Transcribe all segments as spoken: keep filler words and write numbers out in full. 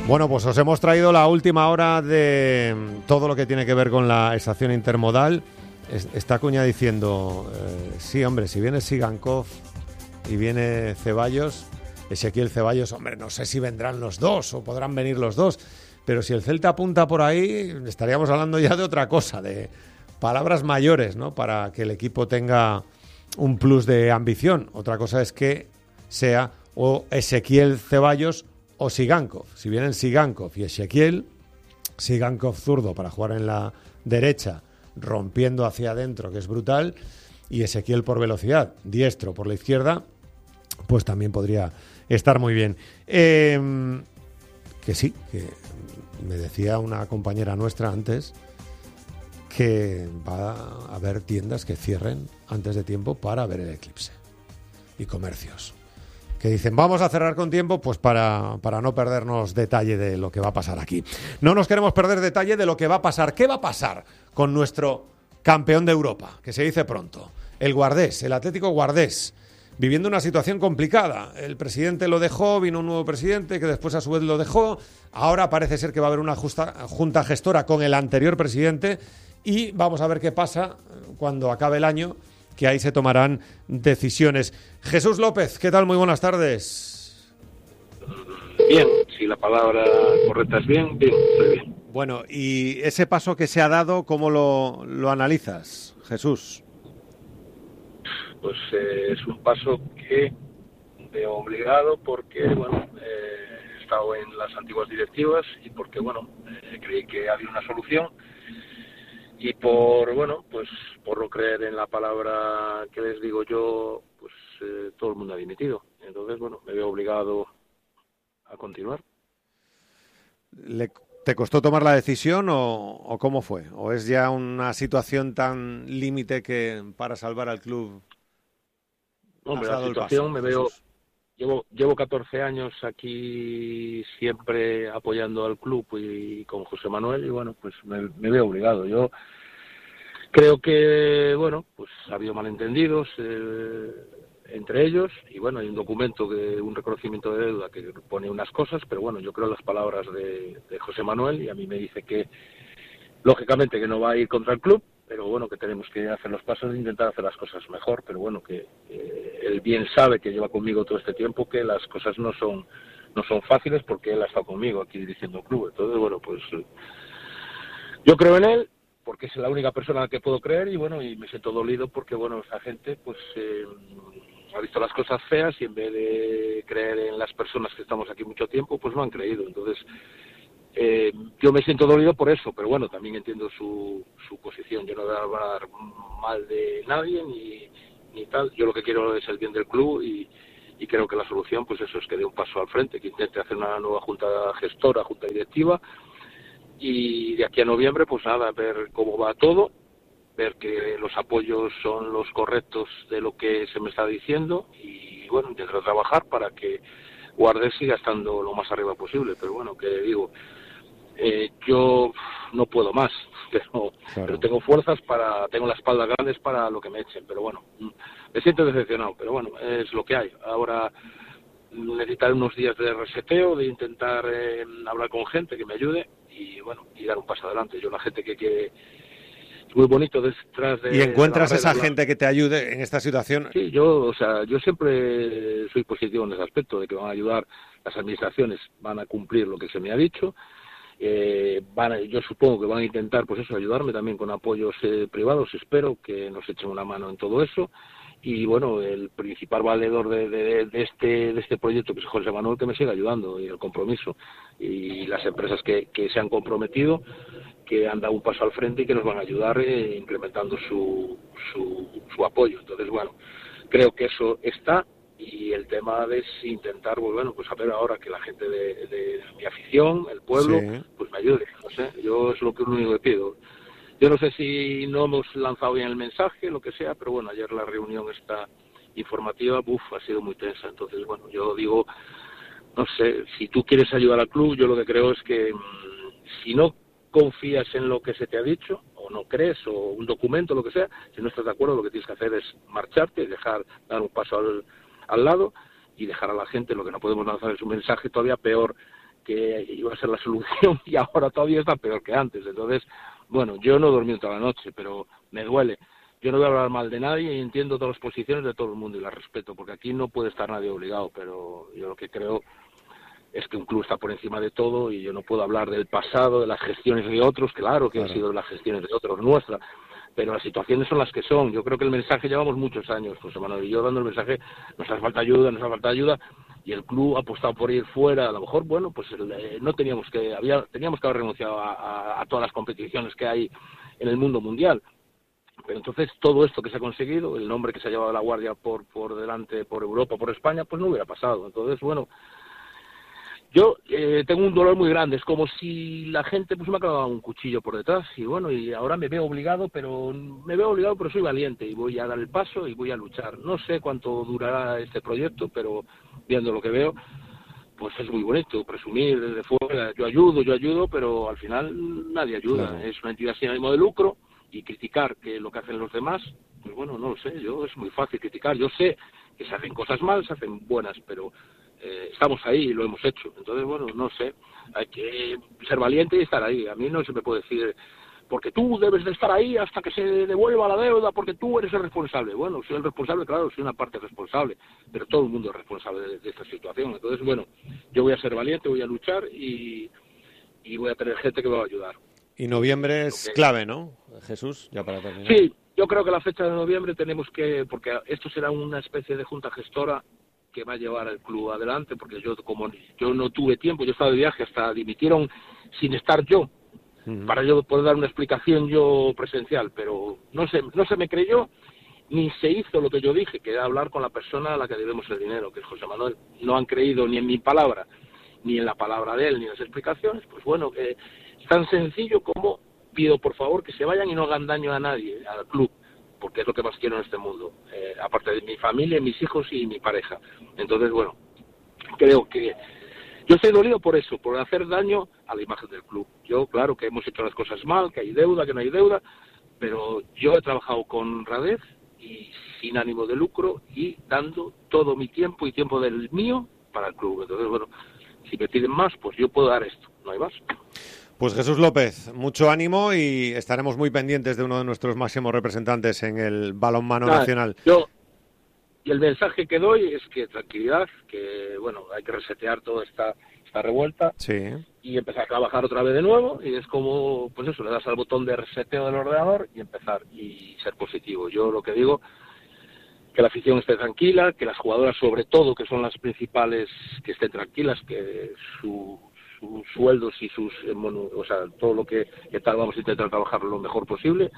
Bueno, pues os hemos traído la última hora de todo lo que tiene que ver con la estación intermodal. Está Cuña diciendo, eh, sí, hombre, si viene Sigankov y viene Ceballos, Ezequiel Ceballos, hombre, no sé si vendrán los dos o podrán venir los dos, pero si el Celta apunta por ahí, estaríamos hablando ya de otra cosa, de palabras mayores, ¿no? Para que el equipo tenga un plus de ambición. Otra cosa es que sea o Ezequiel Ceballos o Sigankov. Si vienen Sigankov y Ezequiel, Sigankov zurdo para jugar en la derecha, rompiendo hacia adentro, que es brutal, y Ezequiel por velocidad, diestro por la izquierda, pues también podría estar muy bien. Eh, que sí, que me decía una compañera nuestra antes que va a haber tiendas que cierren antes de tiempo para ver el eclipse, y comercios que dicen, vamos a cerrar con tiempo, pues para, para no perdernos detalle de lo que va a pasar aquí. No nos queremos perder detalle de lo que va a pasar. ¿Qué va a pasar con nuestro campeón de Europa? Que se dice pronto. El Guardés, el Atlético Guardés, viviendo una situación complicada. El presidente lo dejó, vino un nuevo presidente que después a su vez lo dejó. Ahora parece ser que va a haber una justa, junta gestora con el anterior presidente y vamos a ver qué pasa cuando acabe el año, que ahí se tomarán decisiones. Jesús López, ¿qué tal? Muy buenas tardes. Bien, si la palabra correcta es bien, bien, estoy bien. Bueno, y ese paso que se ha dado, ¿cómo lo, lo analizas, Jesús? Pues eh, es un paso que veo obligado porque, bueno, eh, he estado en las antiguas directivas y porque, bueno, eh, creí que había una solución. Y por, bueno, pues por no creer en la palabra que les digo yo, pues eh, todo el mundo ha dimitido. Entonces, bueno, me veo obligado a continuar. ¿Le, ¿Te costó tomar la decisión o, o cómo fue? ¿O es ya una situación tan límite que para salvar al club Hombre, has dado la el situación paso, me veo... Jesús? Llevo, llevo catorce años aquí siempre apoyando al club y con José Manuel y bueno, pues me, me veo obligado. Yo creo que, bueno, pues ha habido malentendidos eh, entre ellos y bueno, hay un documento, que un reconocimiento de deuda que pone unas cosas, pero bueno, yo creo las palabras de, de José Manuel y a mí me dice que, lógicamente, que no va a ir contra el club, pero bueno, que tenemos que hacer los pasos e intentar hacer las cosas mejor, pero bueno, que eh, él bien sabe, que lleva conmigo todo este tiempo, que las cosas no son no son fáciles porque él ha estado conmigo aquí dirigiendo el club. Entonces, bueno, pues eh, yo creo en él porque es la única persona a la que puedo creer y bueno, y me siento dolido porque bueno, esa gente pues eh, ha visto las cosas feas y en vez de creer en las personas que estamos aquí mucho tiempo, pues no han creído. Entonces, Eh, yo me siento dolido por eso, pero bueno, también entiendo su, su posición. Yo no voy a hablar mal de nadie ni, ni tal. Yo lo que quiero es el bien del club y, y creo que la solución, pues eso, es que dé un paso al frente, que intente hacer una nueva junta gestora, junta directiva y de aquí a noviembre, pues nada, ver cómo va todo, ver que los apoyos son los correctos de lo que se me está diciendo y bueno, intentar trabajar para que Guardés siga estando lo más arriba posible. Pero bueno, que digo... Eh, yo no puedo más, pero, claro. pero tengo fuerzas para, tengo la espalda grandes para lo que me echen, pero bueno, me siento decepcionado, pero bueno, es lo que hay. Ahora necesitaré unos días de reseteo, de intentar eh, hablar con gente que me ayude y bueno, y dar un paso adelante. Yo la gente que quiere, es muy bonito detrás de... ¿Y encuentras de esa la... gente que te ayude en esta situación? Sí, yo, o sea, yo siempre soy positivo en ese aspecto, de que van a ayudar, las administraciones van a cumplir lo que se me ha dicho. Eh, van a, yo supongo que van a intentar pues eso, ayudarme también con apoyos eh, privados, espero que nos echen una mano en todo eso y bueno, el principal valedor de, de, de este de este proyecto que es José Manuel, que me siga ayudando, y el compromiso y las empresas que, que se han comprometido, que han dado un paso al frente y que nos van a ayudar eh, incrementando su, su, su apoyo. Entonces bueno, creo que eso está. Y el tema de intentar, pues bueno, pues a ver ahora que la gente de, de, de mi afición, el pueblo, sí, pues me ayude, no sé, yo es lo que único que pido. Yo no sé si no hemos lanzado bien el mensaje, lo que sea, pero bueno, ayer la reunión esta informativa, buf, ha sido muy tensa. Entonces, bueno, yo digo, no sé, si tú quieres ayudar al club, yo lo que creo es que mmm, si no confías en lo que se te ha dicho, o no crees, o un documento, lo que sea, si no estás de acuerdo, lo que tienes que hacer es marcharte y dejar, dar un paso al al lado y dejar a la gente. Lo que no podemos lanzar es un mensaje todavía peor que iba a ser la solución y ahora todavía está peor que antes. Entonces, bueno, yo no he dormido toda la noche, pero me duele. Yo no voy a hablar mal de nadie y entiendo todas las posiciones de todo el mundo y las respeto, porque aquí no puede estar nadie obligado, pero yo lo que creo es que un club está por encima de todo y yo no puedo hablar del pasado, de las gestiones de otros, claro que claro. han sido las gestiones de otros nuestras, pero las situaciones son las que son. Yo creo que el mensaje, llevamos muchos años, José Manuel y yo dando el mensaje, nos hace falta ayuda, nos hace falta ayuda, y el club ha apostado por ir fuera. A lo mejor, bueno, pues eh, no teníamos que, había, teníamos que haber renunciado a, a, a todas las competiciones que hay en el mundo mundial. Pero entonces todo esto que se ha conseguido, el nombre que se ha llevado la Guardia por, por delante, por Europa, por España, pues no hubiera pasado. Entonces, bueno, yo eh, tengo un dolor muy grande, es como si la gente pues me ha clavado un cuchillo por detrás y bueno, y ahora me veo obligado, pero me veo obligado, pero soy valiente y voy a dar el paso y voy a luchar. No sé cuánto durará este proyecto, pero viendo lo que veo, pues es muy bonito presumir desde fuera, yo ayudo, yo ayudo, pero al final nadie ayuda. Claro. Es una entidad sin ánimo de lucro y criticar que lo que hacen los demás, pues bueno, no lo sé, yo es muy fácil criticar. Yo sé que se hacen cosas mal, se hacen buenas, pero Eh, estamos ahí y lo hemos hecho. Entonces, bueno, no sé, hay que ser valiente y estar ahí. A mí no se me puede decir, porque tú debes de estar ahí hasta que se devuelva la deuda, porque tú eres el responsable. Bueno, soy el responsable, claro, soy una parte responsable, pero todo el mundo es responsable de, de esta situación. Entonces, bueno, yo voy a ser valiente, voy a luchar y, y voy a tener gente que me va a ayudar. Y noviembre es okay. clave, ¿no, Jesús? Ya para terminar. Sí, yo creo que la fecha de noviembre tenemos que, porque esto será una especie de junta gestora que va a llevar al club adelante, porque yo como yo no tuve tiempo, yo estaba de viaje, hasta dimitieron sin estar yo, uh-huh. para yo poder dar una explicación yo presencial, pero no se, no se me creyó, ni se hizo lo que yo dije, que era hablar con la persona a la que debemos el dinero, que es José Manuel. No han creído ni en mi palabra, ni en la palabra de él, ni en las explicaciones. Pues bueno, eh, es tan sencillo como pido por favor que se vayan y no hagan daño a nadie, al club, porque es lo que más quiero en este mundo, eh, aparte de mi familia, mis hijos y mi pareja. Entonces, bueno, creo que yo estoy dolido por eso, por hacer daño a la imagen del club. Yo, claro que hemos hecho las cosas mal, que hay deuda, que no hay deuda, pero yo he trabajado con honradez y sin ánimo de lucro y dando todo mi tiempo y tiempo del mío para el club. Entonces, bueno, si me piden más, pues yo puedo dar esto, no hay más. Pues Jesús López, mucho ánimo y estaremos muy pendientes de uno de nuestros máximos representantes en el balonmano ah, nacional. Yo, y el mensaje que doy es que tranquilidad, que bueno, hay que resetear toda esta, esta revuelta sí. y empezar a trabajar otra vez de nuevo, y es como, pues eso, le das al botón de reseteo del ordenador y empezar y ser positivo. Yo lo que digo, que la afición esté tranquila, que las jugadoras sobre todo, que son las principales, que estén tranquilas, que su... sus sueldos y sus, bueno, o sea, todo lo que, que tal, vamos a intentar trabajar lo mejor posible.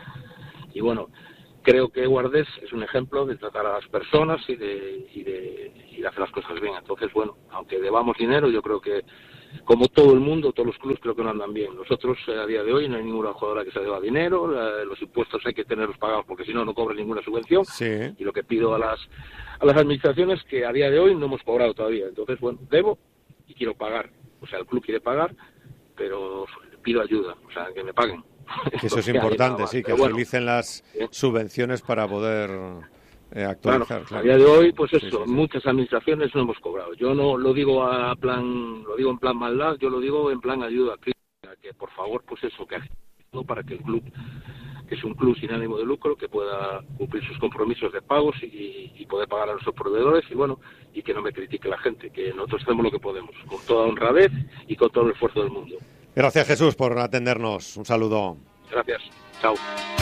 Y bueno, creo que Guardés es un ejemplo de tratar a las personas y de, y de, y de hacer las cosas bien. Entonces, bueno, aunque debamos dinero, yo creo que, como todo el mundo, todos los clubes creo que no andan bien. Nosotros, eh, a día de hoy, no hay ninguna jugadora que se deba dinero, eh, los impuestos hay que tenerlos pagados porque si no, no cobran ninguna subvención. Sí. Y lo que pido a las, a las administraciones, que a día de hoy no hemos cobrado todavía. Entonces, bueno, debo y quiero pagar. O sea, el club quiere pagar, pero pido ayuda, o sea, que me paguen. Que eso es importante, sí, que agilicen bueno, las ¿eh? subvenciones para poder eh, actualizar. Claro, claro. A día de hoy, pues eso, sí, sí, sí. muchas administraciones no hemos cobrado. Yo no lo digo a plan, lo digo en plan maldad, yo lo digo en plan ayuda crítica, que por favor, pues eso, que agilicen para que el club, que es un club sin ánimo de lucro, que pueda cumplir sus compromisos de pagos y, y poder pagar a nuestros proveedores y bueno, y que no me critique la gente, que nosotros hacemos lo que podemos, con toda honradez y con todo el esfuerzo del mundo. Gracias, Jesús, por atendernos. Un saludo. Gracias. Chao.